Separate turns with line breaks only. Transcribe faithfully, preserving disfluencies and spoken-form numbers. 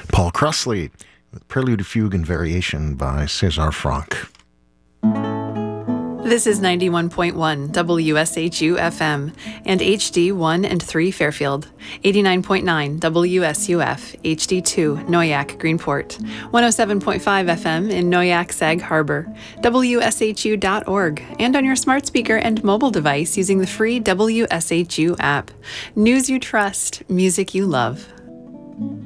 Paul Crossley with Prelude, Fugue, and Variation by César Franck.
This is ninety-one point one W S H U F M and H D one and three Fairfield, eighty-nine point nine W S U F, H D two Noyac, Greenport, one oh seven point five F M in Noyac, Sag Harbor, W S H U dot org, and on your smart speaker and mobile device using the free W S H U app. News you trust, music you love.